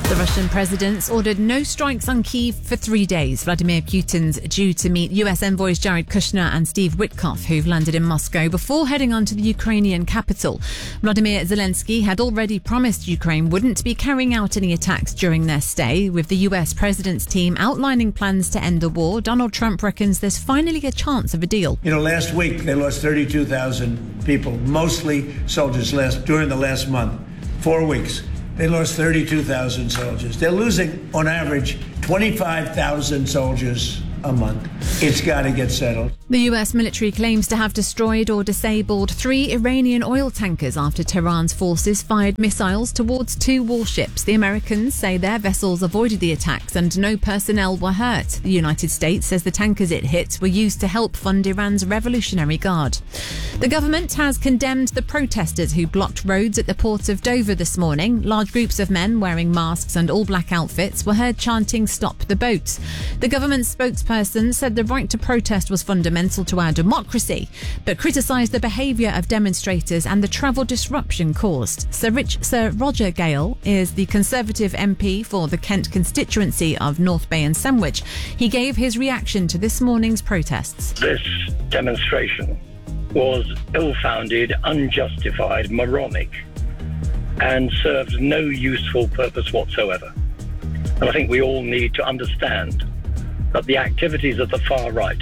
The Russian president's ordered no strikes on Kyiv for 3 days. Vladimir Putin's due to meet US envoys Jared Kushner and Steve Witkoff, who've landed in Moscow, before heading on to the Ukrainian capital. Vladimir Zelensky had already promised Ukraine wouldn't be carrying out any attacks during their stay. With the US president's team outlining plans to end the war, Donald Trump reckons there's finally a chance of a deal. Last week they lost 32,000 people, mostly soldiers, during the last month. 4 weeks. They lost 32,000 soldiers. They're losing, on average, 25,000 soldiers a month. It's got to get settled. The US military claims to have destroyed or disabled 3 Iranian oil tankers after Tehran's forces fired missiles towards 2 warships. The Americans say their vessels avoided the attacks and no personnel were hurt. The United States says the tankers it hit were used to help fund Iran's Revolutionary Guard. The government has condemned the protesters who blocked roads at the port of Dover this morning. Large groups of men wearing masks and all-black outfits were heard chanting "Stop the boats." The government spokesperson said the right to protest was fundamental to our democracy, but criticised the behaviour of demonstrators and the travel disruption caused. Sir Roger Gale is the Conservative MP for the Kent constituency of North Bay and Sandwich. He gave his reaction to this morning's protests. This demonstration was ill-founded, unjustified, moronic, and served no useful purpose whatsoever. And I think we all need to understand that the activities of the far right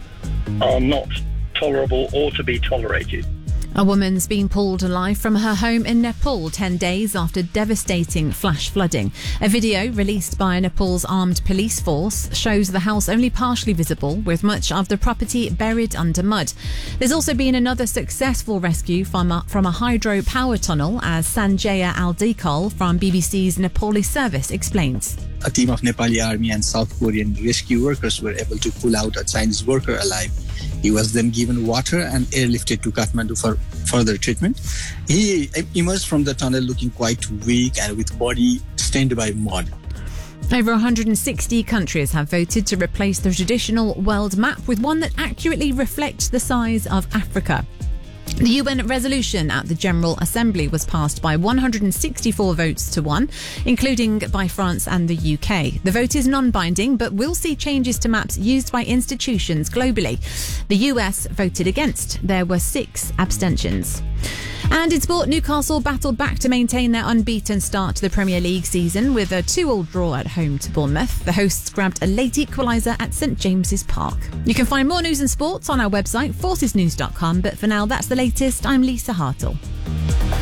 are not tolerable or to be tolerated. A woman's been pulled alive from her home in Nepal 10 days after devastating flash flooding. A video released by Nepal's armed police force shows the house only partially visible, with much of the property buried under mud. There's also been another successful rescue from a hydropower tunnel, as Sanjaya Aldikal from BBC's Nepali service explains. A team of Nepali army and South Korean rescue workers were able to pull out a Chinese worker alive. He was then given water and airlifted to Kathmandu for further treatment. He emerged from the tunnel looking quite weak and with body stained by mud. Over 160 countries have voted to replace the traditional world map with one that accurately reflects the size of Africa. The UN resolution at the General Assembly was passed by 164 votes to 1, including by France and the UK. The vote is non-binding, but will see changes to maps used by institutions globally. The US voted against. There were 6 abstentions. And in sport, Newcastle battled back to maintain their unbeaten start to the Premier League season with a 2-2 draw at home to Bournemouth. The hosts grabbed a late equaliser at St James's Park. You can find more news and sports on our website, forcesnews.com. But for now, that's the latest. I'm Lisa Hartle.